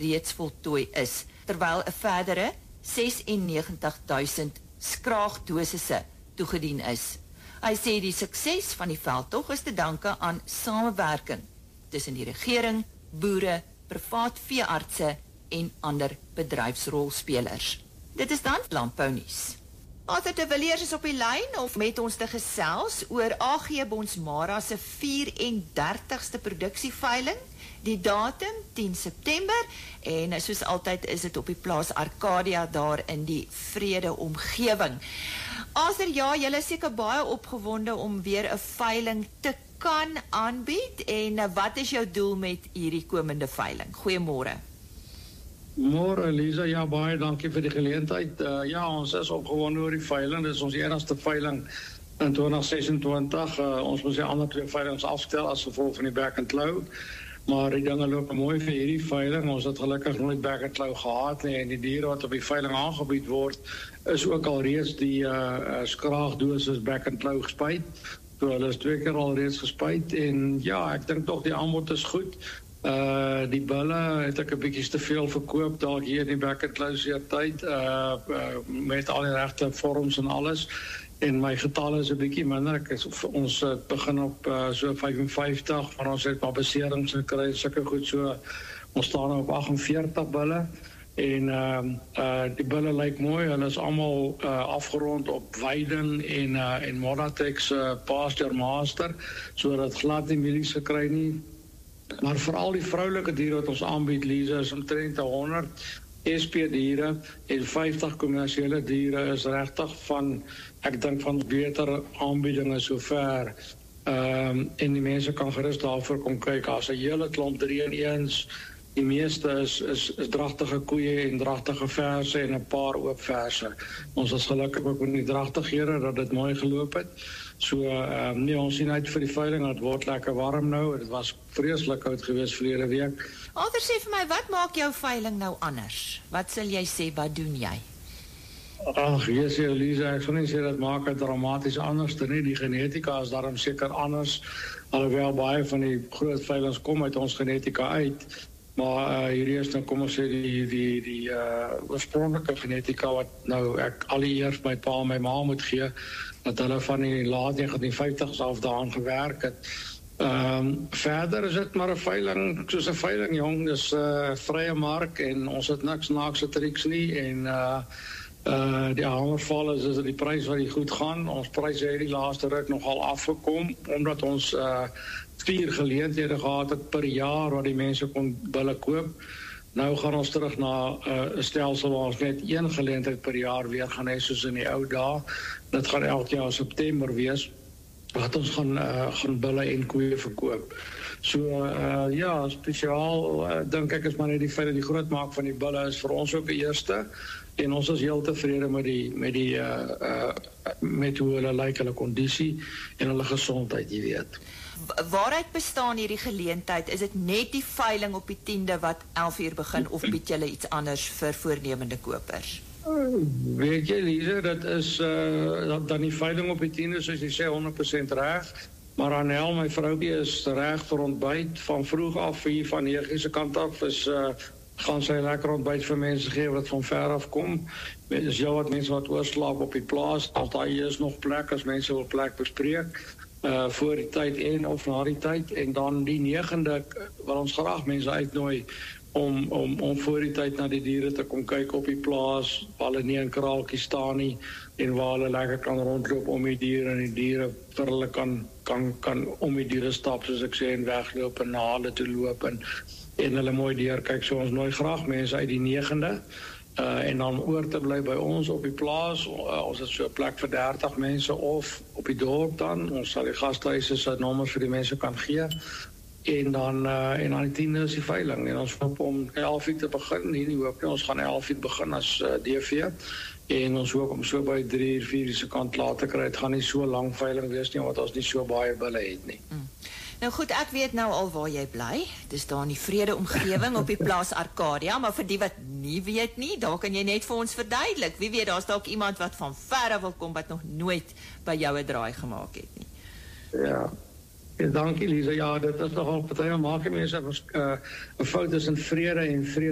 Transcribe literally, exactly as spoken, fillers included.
reeds voltooi is, terwyl 'n verdere ses en negentig duisend skraagdosisse toegedien is. Hy sê die sukses van die veldtog is te danke aan samewerking tussen die regering, boere, privaat veeartse en ander bedryfsrolspelers. Dit is dan landbounuus. Arthur de Villiers is op die lyn of met ons te gesels oor A G Bonsmara se vyf en dertigste produksieveiling, die datum tien September en soos altyd is dit op die plaas Arcadia daar in die vrede omgewing. Arthur, ja, julle is seker baie opgewonde om weer 'n veiling te kan aanbied en wat is jou doel met hierdie komende veiling? Goeiemôre. Môre Elisa, ja baie dankie vir die geleentheid. Uh, ja, ons is opgewonde oor die veiling. Dit is ons enigste veiling in twintig sesentwintig. Uh, ons moes die ander twee veilings afstel as gevolg van die back and claw. Maar die dinge loop mooi vir hierdie veiling. Ons het gelukkig nooit back and claw gehad nie en die diere wat op die veiling aangebied word is ook al reeds die uh, uh, skraagdosis back and claw gespuit. So hulle is twee keer al reeds gespuit en ja, ek dink tog die aanbod is goed. Uh die bulle het ek 'n bietjie te veel verkoop dalk hier in die back and claw se tyd uh, uh met al die regte vorms en alles. En my getalle is 'n bietjie minder. Ek is, ons uh, begin op uh, so vyf en vyftig, maar ons het maar beserings gekry, sulke goed so. Ons staan op agt en veertig bulle en uh, uh die bulle lyk mooi. Hulle is almal uh, afgerond op Weiden en uh, en Modatex uh, Pasture Master, sodat glad nie milies gekry nie. Maar veral die vroulike diere wat ons aanbied, Lisa, is omtrent honderd S P diere en vyftig kommersiële diere is regtig van, ek dink van beter aanbiedinge sover. Ehm um, en die mense kan gerus daarvoor kom kyk. As 'n hele klomp drie en eens, die meeste is is is dragtige koeie en dragtige verse en 'n paar oop verse. Ons is gelukkig ook met die dragtighede dat dit mooi geloop het. So ehm um, nee, ons sien uit vir die veiling. Het word lekker warm nou. Dit was vreeslik koud geweest verlede week. Arthur, sê vir my, wat maak jou veiling nou anders? Wat sal jy sê, wat doen jy? Ag, yes, Elisa, ek sal nie sê dat maak het dramaties anders nie. Die genetika is daarom seker anders. Alhoewel baie van die groot veilings kom uit ons genetika uit. Maar uh, hierdie is nou, kom ons sê, die, die, die uh, oorspronklike genetika wat nou ek allereers my pa en my ma moet gee, dat hulle van die laat negentien vyftigs af daaraan gewerk het. Um, verder is dit maar 'n veiling, soos 'n veiling, jong, dis 'n uh, vrye mark en ons het niks naakse triks nie en uh, uh, die hamerval is, is die prys wat die goed gaan. Ons pryse het die laaste ruk nogal afgekom, omdat ons uh, vier geleenthede gehad het per jaar wat die mense kon bulle koop. Nou gaan ons terug na 'n uh, stelsel waar ons net een geleentheid per jaar weer gaan hê soos in die ou dae. Dit gaan elke jaar September wees wat ons gaan uh, gaan bulle en koeie verkoop. So uh, ja, spesiaal uh, dink ek is maar net die feit dat die groot maak van die bulle is vir ons ook die eerste en ons is heel tevrede met die met die uh, uh, met hoe hulle lyk, hulle kondisie en hulle gesondheid, jy weet. Waaruit bestaan hierdie geleentheid? Is dit net die veiling op die tiende wat elf uur begin of bied julle iets anders vir voornemende kopers? Weet jy, Lisa, dat is uh, dan die veiling op die tiende, soos jy sê, honderd persent reg. Maar Anel, my vroukie, is reg vir ontbyt van vroeg af hier van nege se kant af is uh, gaan sy lekker ontbyt vir mense gee wat van ver af kom. Dit is jou wat mense wat oorslaap op die plaas. Altyd is nog plek as mense wil plek bespreek. Uh, voor die tyd en of na die tyd en dan die negende wat ons graag mense uitnooi om, om, om voor die tyd na die diere te kom kyk op die plaas waar hulle nie in kraaltjies staan nie en waar hulle lekker kan rondloop om die diere en die diere vir hulle kan, kan, kan om die diere stap soos ek sê en wegloop en na hulle toe loop en, en hulle mooi deur kyk. So ons nooi graag mense uit die negende Uh, en dan oor te bly by ons op die plaas. Uh, ons het so 'n plek vir dertig mense of op die dorp dan. Ons sal die gastehuise se nommers vir die mense kan gee. En dan uh, en aan die tiende is die veiling. En ons hoop om elf uur te begin. Nee, nie hoop nie. Ons gaan elf uur begin as uh, D V. En ons hoop om so by drie uur, vier uur se kant laat te kry. Dit gaan nie so lang veiling wees nie, want ons nie so baie bulle het nie. Mm. Nou goed, ek weet nou al waar jy bly. Dis daar in die vrede omgewing op die plaas Arcadia, maar vir die wat nie weet nie, daar kan jy net vir ons verduidelik. Wie weet, daar's dalk iemand wat van verre wil kom wat nog nooit by jou 'n draai gemaak het nie. Ja. Ja, dankie Lisa. Ja, dit is nogal party maak mense 'n uh, fout tussen vrede en vrede